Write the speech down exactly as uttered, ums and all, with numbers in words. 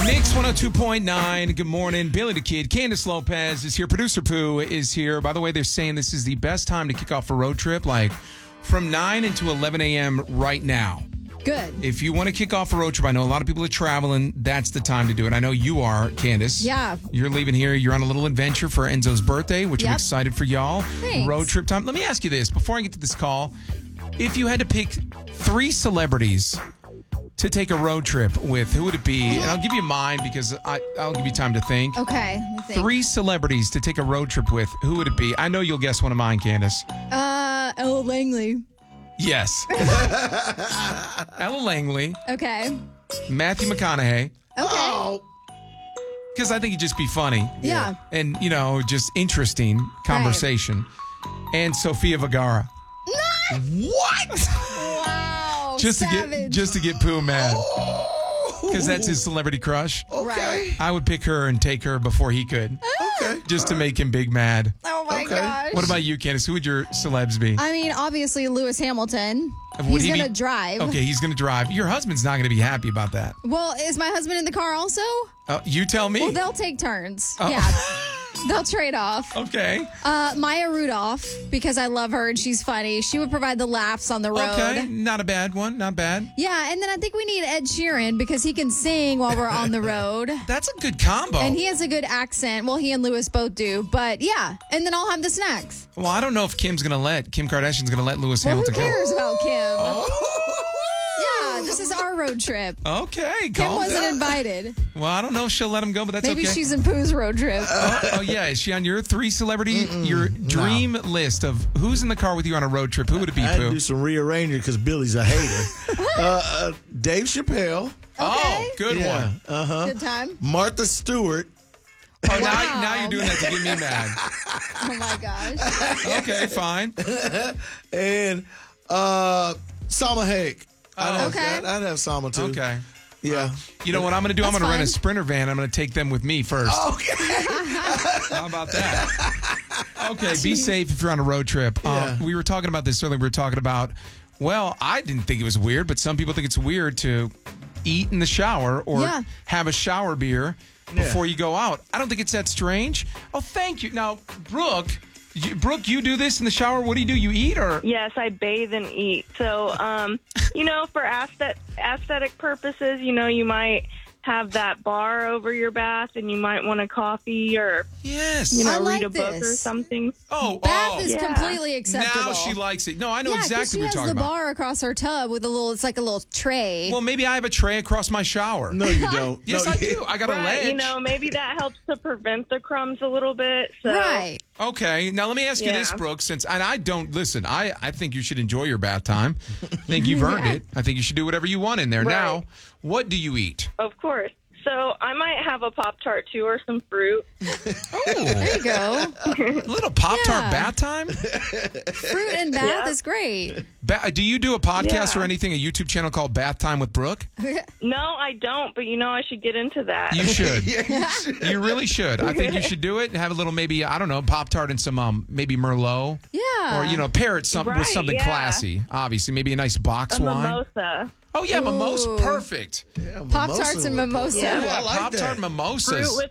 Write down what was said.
Mix one oh two point nine. Good morning. Billy the Kid. Candace Lopez is here. Producer Pooh is here. By the way, they're saying this is the best time to kick off a road trip, like from nine until eleven a.m. right now. Good. If you want to kick off a road trip, I know a lot of people are traveling. That's the time to do it. I know you are, Candace. Yeah. You're leaving here. You're on a little adventure for Enzo's birthday, which I'm Yep. excited for y'all. Thanks. Road trip time. Let me ask you this before I get to this call. If you had to pick three celebrities to take a road trip with, who would it be? And I'll give you mine because I, I'll give you time to think. Okay. let me think. Three celebrities to take a road trip with, who would it be? I know you'll guess one of mine, Candace. Uh, Ella Langley. Yes. Ella Langley, Okay. Matthew McConaughey, Okay. because I think he'd just be funny. Yeah. And, you know, just interesting conversation. And Sofia Vergara. What? Wow. just to savage. get just to get Pooh mad. Because that's his celebrity crush. Right. I would pick her and take her before he could. Okay. Just to make him big mad. Oh my Okay. gosh. What about you, Candace? Who would your celebs be? I mean, obviously Lewis Hamilton. Would He's he be- gonna drive. Okay, he's going to drive. Your husband's not going to be happy about that. Well, is my husband in the car also? Uh, you tell me. Well, they'll take turns. Oh. Yeah. They'll trade off. Okay. Uh, Maya Rudolph, because I love her and she's funny. She would provide the laughs on the road. Okay. Not a bad one. Not bad. Yeah, and then I think we need Ed Sheeran because he can sing while we're on the road. That's a good combo. And he has a good accent. Well, he and Lewis both do. But yeah, and then I'll have the snacks. well, I don't know if Kim's going to let, Kim Kardashian's going to let Lewis Well, who Hamilton cares about Kim? Oh. Yeah, this is our road trip. go. Okay. Kim Calm wasn't down. invited. Well, I don't know if she'll let him go, but that's Maybe okay. she's in Pooh's road trip. Oh, oh, yeah. Is she on your three celebrity, your dream list of who's in the car with you on a road trip? Who would it be, I had to Pooh? do some rearranging because Billy's a hater. uh, uh, Dave Chappelle. Oh, good Yeah. one. Uh huh. Good time. Martha Stewart. Oh, now, Wow. now you're doing that to get me mad. Oh my gosh. Okay, fine. And uh, Salma Hayek. I'd have, Okay. I'd, I'd have Salma too. Okay. Yeah. You know what I'm going to do? I'm That's going to rent a fine. Sprinter van. I'm going to take them with me first. Okay. How about that? Okay, be safe if you're on a road trip. Yeah. Um, we were talking about this earlier. We were talking about, well, I didn't think it was weird, but some people think it's weird to eat in the shower or Yeah. have a shower beer before you go out. I don't think it's that strange. Oh, thank you. Now, Brooke, you, Brooke, you do this in the shower. What do you do? You eat or? Yes, I bathe and eat. So, um, you know, for aesthet- aesthetic purposes, you know, you might have that bar over your bath and you might want a coffee or, Yes. you know, I like read a book or this. something. oh, Bath oh. is Yeah. completely acceptable. Now she likes it. No, I know yeah, 'cause exactly she what has you're the talking about. bar across her tub with a little, it's like a little tray. Well, maybe I have a tray across my shower. No, you don't. Yes, no, I do. I got a Right, ledge. you know, maybe that helps to prevent the crumbs a little bit. So. right. Okay, now let me ask you Yeah. this, Brooke. Since and I don't listen, I, I think you should enjoy your bath time. I think you've earned it. I think you should do whatever you want in there. Right. Now, what do you eat? Of course. So I might have a Pop-Tart too or some fruit. Oh, There you go. a little Pop Tart Yeah. bath time. Fruit and bath Yeah. is great. Ba- do you do a podcast Yeah. or anything? A YouTube channel called Bath Time with Brooke? No, I don't, but you know I should get into that. You should. Yeah, you should. You really should. I think you should do it and have a little maybe I don't know Pop Tart and some um maybe Merlot. Yeah. Or, you know, pair it some, with Right, something yeah. classy. Obviously, maybe a nice box a wine. mimosa. Oh, yeah, mimosa. Ooh. Perfect. Yeah, Pop Tarts and mimosa. Yeah. I like Pop Tart that. mimosas. Fruit with